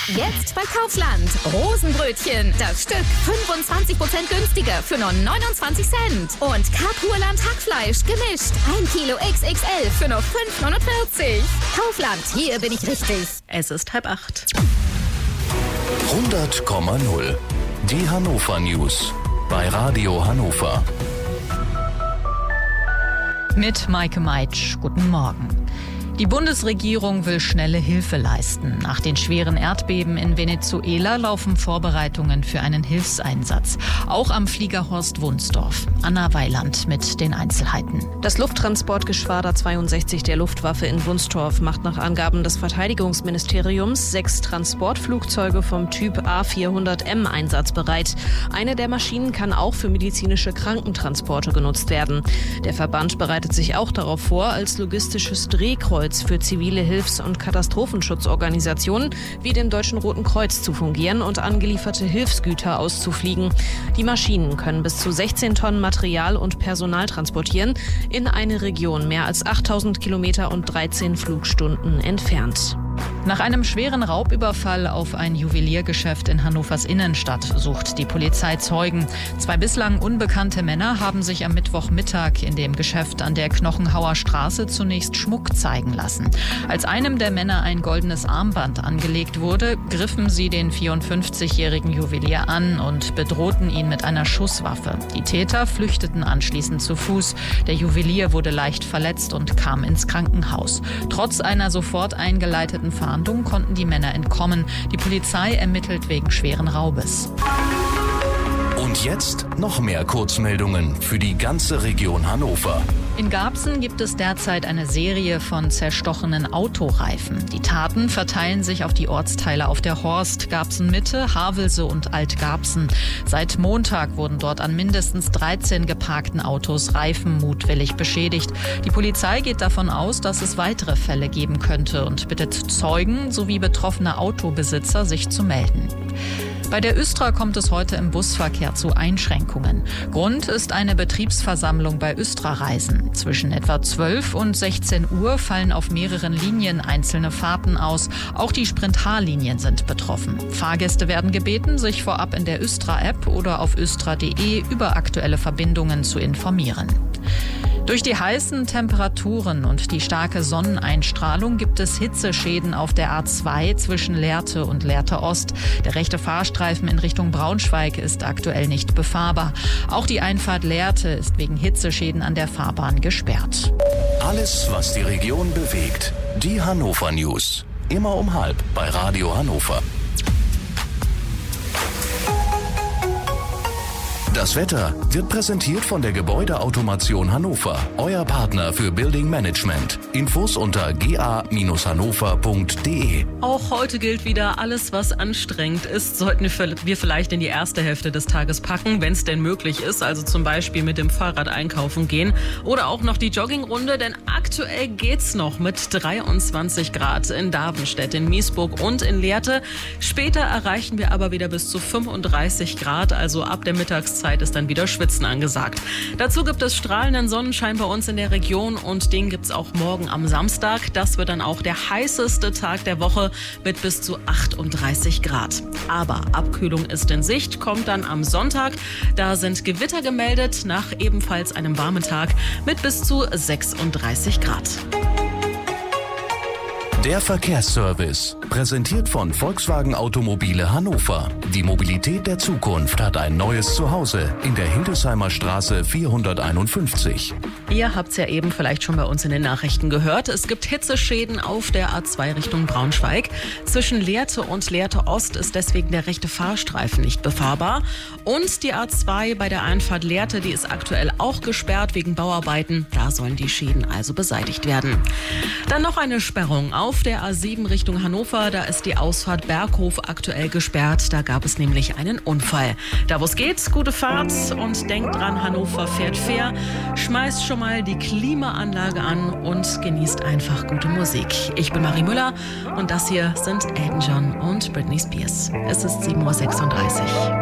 Jetzt bei Kaufland. Rosenbrötchen. Das Stück 25% günstiger für nur 29 Cent. Und Kapurland Hackfleisch gemischt. 1 Kilo XXL für nur 5,49. Kaufland, hier bin ich richtig. Es ist 7:30. 100,0. Die Hannover News. Bei Radio Hannover. Mit Maike Meitsch. Guten Morgen. Die Bundesregierung will schnelle Hilfe leisten. Nach den schweren Erdbeben in Venezuela laufen Vorbereitungen für einen Hilfseinsatz. Auch am Flieger Horst Wunsdorf. Anna Weiland mit den Einzelheiten. Das Lufttransportgeschwader 62 der Luftwaffe in Wunsdorf macht nach Angaben des Verteidigungsministeriums 6 Transportflugzeuge vom Typ A400M einsatzbereit. Eine der Maschinen kann auch für medizinische Krankentransporte genutzt werden. Der Verband bereitet sich auch darauf vor, als logistisches Drehkreuz für zivile Hilfs- und Katastrophenschutzorganisationen wie dem Deutschen Roten Kreuz zu fungieren und angelieferte Hilfsgüter auszufliegen. Die Maschinen können bis zu 16 Tonnen Material und Personal transportieren in eine Region mehr als 8000 Kilometer und 13 Flugstunden entfernt. Nach einem schweren Raubüberfall auf ein Juweliergeschäft in Hannovers Innenstadt sucht die Polizei Zeugen. 2 bislang unbekannte Männer haben sich am Mittwochmittag in dem Geschäft an der Knochenhauer Straße zunächst Schmuck zeigen lassen. Als einem der Männer ein goldenes Armband angelegt wurde, griffen sie den 54-jährigen Juwelier an und bedrohten ihn mit einer Schusswaffe. Die Täter flüchteten anschließend zu Fuß. Der Juwelier wurde leicht verletzt und kam ins Krankenhaus. Trotz einer sofort eingeleiteten Fahndung konnten die Männer entkommen. Die Polizei ermittelt wegen schweren Raubes. Und jetzt noch mehr Kurzmeldungen für die ganze Region Hannover. In Garbsen gibt es derzeit eine Serie von zerstochenen Autoreifen. Die Taten verteilen sich auf die Ortsteile auf der Horst, Garbsen Mitte, Havelse und Alt-Garbsen. Seit Montag wurden dort an mindestens 13 geparkten Autos Reifen mutwillig beschädigt. Die Polizei geht davon aus, dass es weitere Fälle geben könnte und bittet Zeugen sowie betroffene Autobesitzer, sich zu melden. Bei der Östra kommt es heute im Busverkehr zu Einschränkungen. Grund ist eine Betriebsversammlung bei Östra-Reisen. Zwischen etwa 12 und 16 Uhr fallen auf mehreren Linien einzelne Fahrten aus. Auch die Sprint-H-Linien sind betroffen. Fahrgäste werden gebeten, sich vorab in der Östra-App oder auf östra.de über aktuelle Verbindungen zu informieren. Durch die heißen Temperaturen und die starke Sonneneinstrahlung gibt es Hitzeschäden auf der A2 zwischen Lehrte und Lehrte Ost. Der rechte Fahrstreifen in Richtung Braunschweig ist aktuell nicht befahrbar. Auch die Einfahrt Lehrte ist wegen Hitzeschäden an der Fahrbahn gesperrt. Alles, was die Region bewegt. Die Hannover News. Immer um 12:30 bei Radio Hannover. Das Wetter wird präsentiert von der Gebäudeautomation Hannover, euer Partner für Building Management. Infos unter ga-hannover.de. Auch heute gilt wieder, alles was anstrengend ist, sollten wir vielleicht in die erste Hälfte des Tages packen, wenn es denn möglich ist. Also zum Beispiel mit dem Fahrrad einkaufen gehen oder auch noch die Joggingrunde, denn aktuell geht's noch mit 23 Grad in Davenstedt, in Miesburg und in Lehrte. Später erreichen wir aber wieder bis zu 35 Grad, also ab der Mittagszeit ist dann wieder Schwitzen angesagt. Dazu gibt es strahlenden Sonnenschein bei uns in der Region und den gibt's auch morgen am Samstag. Das wird dann auch der heißeste Tag der Woche mit bis zu 38 Grad. Aber Abkühlung ist in Sicht, kommt dann am Sonntag. Da sind Gewitter gemeldet nach ebenfalls einem warmen Tag mit bis zu 36 Grad. Der Verkehrsservice, präsentiert von Volkswagen Automobile Hannover. Die Mobilität der Zukunft hat ein neues Zuhause in der Hildesheimer Straße 451. Ihr habt's ja eben vielleicht schon bei uns in den Nachrichten gehört. Es gibt Hitzeschäden auf der A2 Richtung Braunschweig. Zwischen Lehrte und Lehrte Ost ist deswegen der rechte Fahrstreifen nicht befahrbar. Und die A2 bei der Einfahrt Lehrte, die ist aktuell auch gesperrt wegen Bauarbeiten. Da sollen die Schäden also beseitigt werden. Dann noch eine Sperrung auf der A7 Richtung Hannover. Da ist die Ausfahrt Berghof aktuell gesperrt. Da gab es nämlich einen Unfall. Da wo es geht, gute Fahrt und denkt dran, Hannover fährt fair. Schmeißt schon mal die Klimaanlage an und genießt einfach gute Musik. Ich bin Marie Müller und das hier sind Elton John und Britney Spears. Es ist 7:36 Uhr.